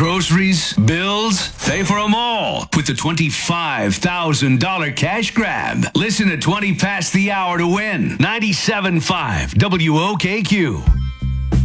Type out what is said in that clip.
Groceries, bills, pay for them all with the $25,000 cash grab. Listen at 20 past the hour to win. 97.5 WOKQ.